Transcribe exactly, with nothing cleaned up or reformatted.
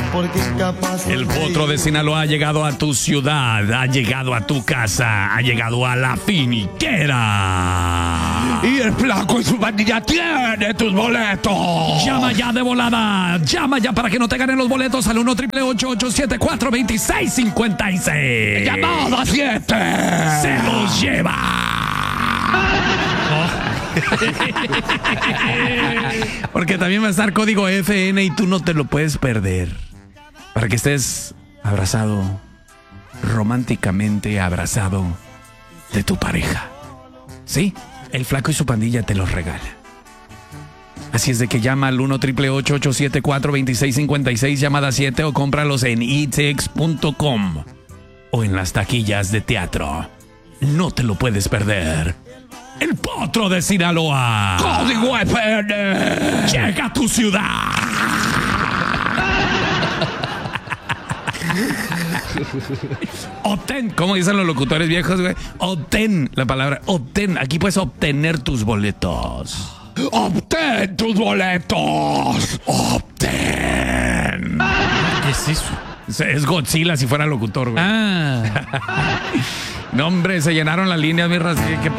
porque es capaz de El potro de Sinaloa ha llegado a tu ciudad, ha llegado a tu casa, ha llegado a la finiquera. Y el flaco y su pandilla tiene tus boletos. Llama ya de volada, llama ya para que no te ganen los boletos al uno triple ocho ocho siete cuatro dos seis cinco seis. Llamada siete. Se los lleva. Porque también va a estar código F N y tú no te lo puedes perder. Para que estés abrazado, románticamente abrazado de tu pareja. Sí, el flaco y su pandilla te los regala. Así es de que llama al uno triple ocho ocho siete cuatro dos seis cinco seis, llamada siete, o cómpralos en e tix punto com o en las taquillas de teatro. No te lo puedes perder. El potro de Sinaloa. Código F N. Llega a tu ciudad. Obtén, ¿cómo dicen los locutores viejos, güey? Obtén, la palabra obtén. Aquí puedes obtener tus boletos. Obtén tus boletos. Obtén. ¿Qué es eso? Es Godzilla si fuera locutor, güey. Ah. No, hombre, se llenaron las líneas, mi ras- ¿Qué, qué